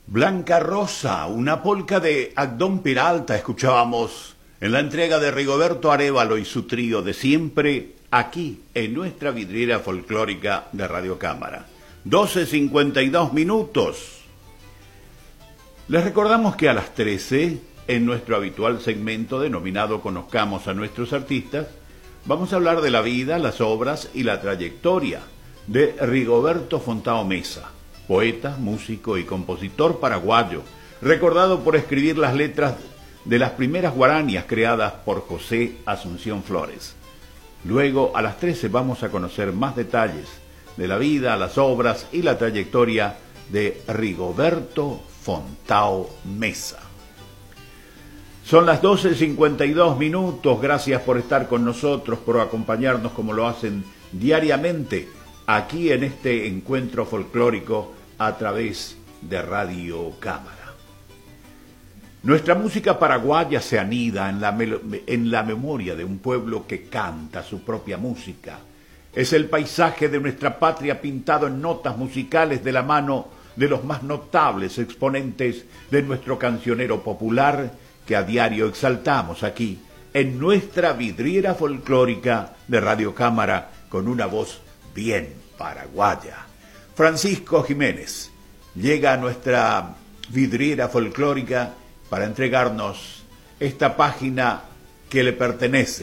Blanca Rosa, una polca de Agdón Peralta escuchábamos en la entrega de Rigoberto Arévalo y su trío de siempre, aquí en nuestra vidriera folclórica de Radio Cámara. 12:52 minutos. Les recordamos que a las 13, en nuestro habitual segmento denominado Conozcamos a nuestros artistas, vamos a hablar de la vida, las obras y la trayectoria de Rigoberto Fontao Mesa, poeta, músico y compositor paraguayo, recordado por escribir las letras de las primeras guaranías creadas por José Asunción Flores. Luego, a las 13, vamos a conocer más detalles de la vida, las obras y la trayectoria de Rigoberto Fontao Mesa. Son las 12:52 minutos. Gracias por estar con nosotros, por acompañarnos como lo hacen diariamente aquí en este encuentro folclórico a través de Radio Cámara. Nuestra música paraguaya se anida en la memoria de un pueblo que canta su propia música. Es el paisaje de nuestra patria pintado en notas musicales de la mano de los más notables exponentes de nuestro cancionero popular que a diario exaltamos aquí en nuestra vidriera folclórica de Radio Cámara con una voz bien paraguaya. Francisco Jiménez llega a nuestra vidriera folclórica para entregarnos esta página que le pertenece.